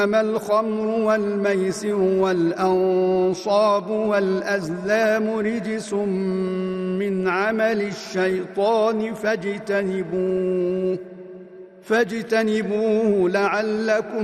إنما الخمر والميسر والأنصاب والأزلام رجس من عمل الشيطان فاجتنبوه لعلكم